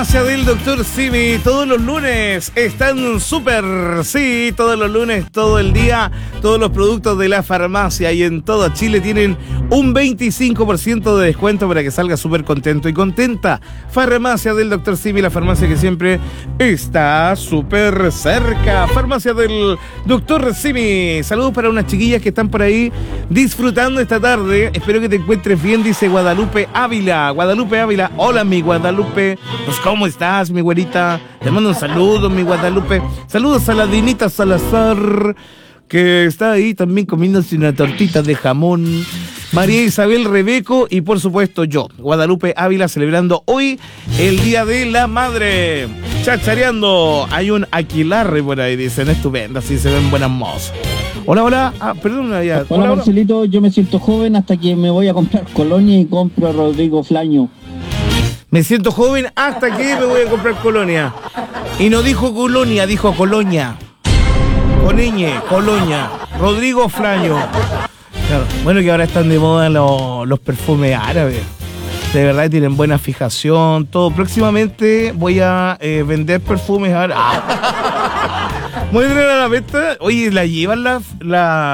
Farmacia del Dr. Simi, todos los lunes están súper, sí, todos los lunes, todo el día, todos los productos de la farmacia y en todo Chile tienen un 25% de descuento para que salga súper contento y contenta. Farmacia del Dr. Simi, la farmacia que siempre está súper cerca. Farmacia del Dr. Simi, saludos para unas chiquillas que están por ahí disfrutando esta tarde. Espero que te encuentres bien, dice Guadalupe Ávila. Guadalupe Ávila, hola mi Guadalupe. Pues ¿cómo estás, mi güerita? Te mando un saludo, mi Guadalupe. Saludos a la Dinita Salazar, que está ahí también comiéndose una tortita de jamón. María Isabel Rebeco y por supuesto yo, Guadalupe Ávila, celebrando hoy el Día de la Madre. Chachareando, hay un Aquilarre por ahí, dicen, estupendo, así se ven buenas mozas. Hola, hola, perdón, ya. Hola, Marcelito, yo me siento joven hasta que me voy a comprar colonia y compro a Rodrigo Flaño. Me siento joven hasta que me voy a comprar colonia. Y no dijo colonia, dijo colonia. Coniñe, colonia. Rodrigo Flaño. Claro. Bueno, que ahora están de moda los perfumes árabes. De verdad tienen buena fijación, todo. Próximamente voy a vender perfumes árabes. Voy a traer a la venta. Oye, ¿la llevan la